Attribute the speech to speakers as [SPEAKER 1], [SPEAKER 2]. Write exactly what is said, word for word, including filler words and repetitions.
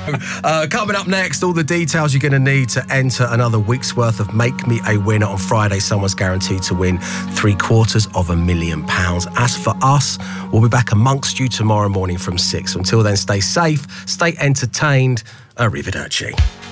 [SPEAKER 1] uh, coming up next, all the details you're going to need to enter another week's worth of Make Me a Winner. On Friday, someone's guaranteed to win three quarters of a million pounds. As for us, we'll be back amongst you tomorrow morning from six. Until then, stay safe, stay entertained. Arrivederci.